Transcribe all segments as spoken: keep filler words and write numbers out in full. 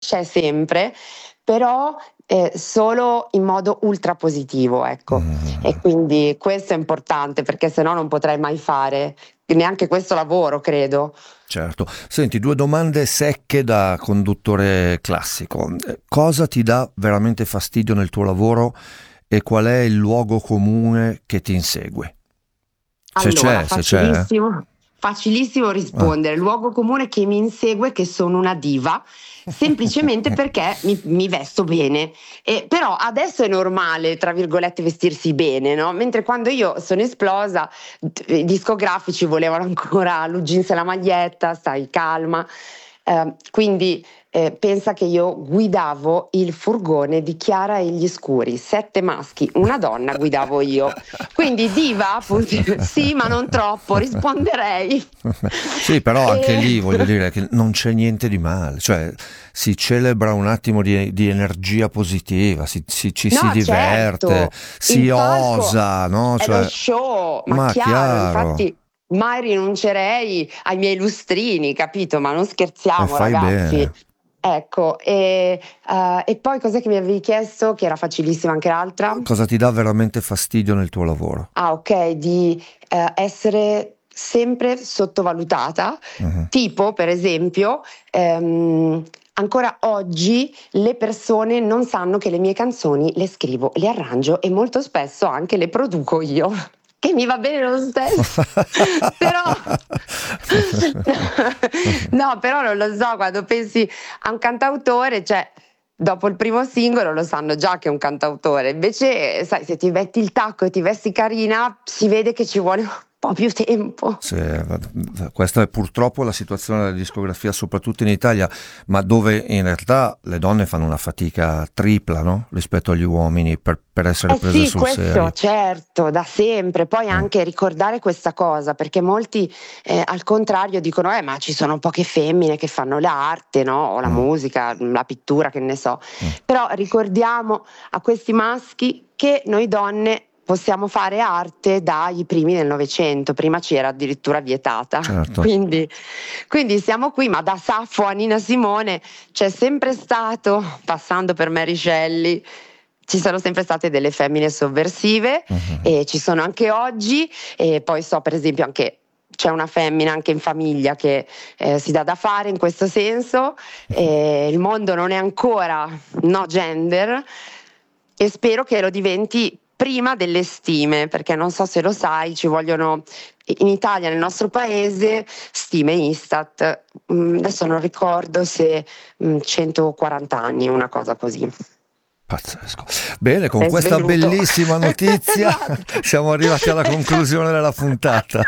c'è sempre, però eh, solo in modo ultra positivo, ecco. Mm. E quindi questo è importante, perché sennò non potrei mai fare neanche questo lavoro, credo. Certo. Senti, due domande secche da conduttore classico. Eh, Cosa ti dà veramente fastidio nel tuo lavoro e qual è il luogo comune che ti insegue? Se Allora, c'è, se c'è. facilissimo, facilissimo Ah. rispondere. Luogo comune che mi insegue che sono una diva, semplicemente perché mi, mi vesto bene. E, però adesso è normale, tra virgolette, vestirsi bene, no? Mentre quando io sono esplosa, d- i discografici volevano ancora l'u jeans e la maglietta, stai calma. Eh, quindi eh, pensa che io guidavo il furgone di Chiara e gli Scuri, sette maschi, una donna guidavo io. Quindi diva, appunto, sì, ma non troppo, risponderei. Sì, però anche E... lì voglio dire che non c'è niente di male, cioè si celebra un attimo di, di energia positiva, si, si- ci si No, diverte, certo, si il palco osa, no? è lo Cioè, show, ma ma chiaro, chiaro, infatti mai rinuncerei ai miei lustrini, capito? Ma non e scherziamo, fai ragazzi. bene. Ecco, e, eh, e poi cos'è che mi avevi chiesto? Che era facilissima anche l'altra? Cosa ti dà veramente fastidio nel tuo lavoro? Ah, ok, di eh, essere sempre sottovalutata, Mhm. tipo per esempio, ehm, ancora oggi le persone non sanno che le mie canzoni le scrivo, le arrangio e molto spesso anche le produco io. Che mi va bene lo stesso, però no, però non lo so, quando pensi a un cantautore, cioè dopo il primo singolo lo sanno già che è un cantautore, invece sai, se ti metti il tacco e ti vesti carina si vede che ci vuole un po' più tempo. Sì, questa è purtroppo la situazione della discografia, soprattutto in Italia, ma dove in realtà le donne fanno una fatica tripla, no? Rispetto agli uomini per, per essere Eh prese sì, sul questo serio. certo, da sempre, poi Mm. anche ricordare questa cosa, perché molti eh, al contrario dicono, eh ma ci sono poche femmine che fanno l'arte, no? O la Mm. musica, la pittura, che ne so, Mm. però ricordiamo a questi maschi che noi donne possiamo fare arte dai primi del Novecento, prima ci era addirittura vietata, Certo. quindi, quindi siamo qui, ma da Saffo a Nina Simone c'è sempre stato, passando per Mary Shelley, ci sono sempre state delle femmine sovversive Mhm. e ci sono anche oggi, e poi so per esempio anche c'è una femmina anche in famiglia che eh, si dà da fare in questo senso, e il mondo non è ancora no gender e spero che lo diventi prima delle stime, perché non so se lo sai, ci vogliono in Italia, nel nostro paese, stime Istat, mm, adesso non ricordo se mm, centoquaranta anni, una cosa così. Pazzesco. Bene, con È questa svenuto. bellissima notizia Esatto. siamo arrivati alla conclusione della puntata.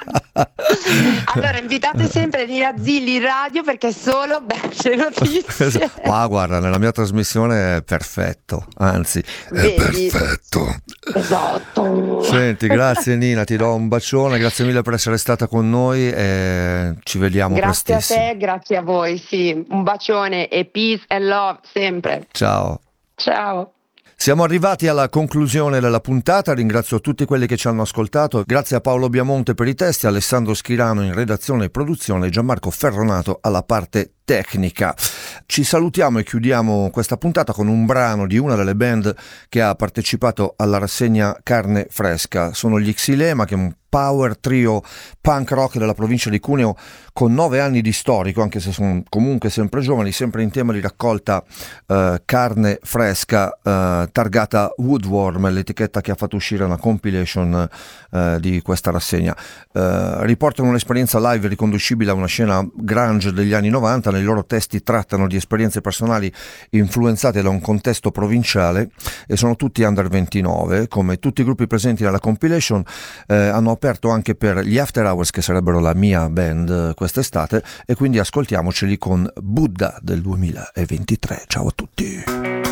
Allora, invitate sempre Nina Zilli in radio perché solo belle notizie. Ma guarda, nella mia trasmissione è perfetto, anzi, è Vedi? perfetto. Esatto. Senti, grazie Nina, ti do un bacione, grazie mille per essere stata con noi e ci vediamo Grazie a prestissimo. te, grazie a voi, sì. Un bacione e peace and love sempre. Ciao. Ciao. Siamo arrivati alla conclusione della puntata, ringrazio tutti quelli che ci hanno ascoltato, grazie a Paolo Biamonte per i testi, Alessandro Schirano in redazione e produzione e Gianmarco Ferronato alla parte tecnica. Ci salutiamo e chiudiamo questa puntata con un brano di una delle band che ha partecipato alla rassegna Carne Fresca. Sono gli Xilema, che è un power trio punk rock della provincia di Cuneo con nove anni di storico, anche se sono comunque sempre giovani, sempre in tema di raccolta eh, Carne Fresca, eh, targata Woodworm, l'etichetta che ha fatto uscire una compilation eh, di questa rassegna. Eh, riportano un'esperienza live riconducibile a una scena grunge degli anni novanta, nei loro testi trattano di esperienze personali influenzate da un contesto provinciale e sono tutti under ventinove, come tutti i gruppi presenti nella compilation. Eh, hanno aperto anche per gli After Hours, che sarebbero la mia band eh, quest'estate, e quindi ascoltiamoceli con Buddha del duemilaventitré. Ciao a tutti.